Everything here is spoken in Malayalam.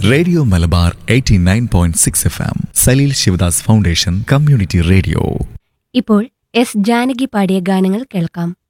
Radio Malabar 89.6 FM, Saleel Sivadas foundation community radio. ഇപ്പോൾ എസ് ജാനകി പാടിയ ഗാനങ്ങൾ കേൾക്കാം.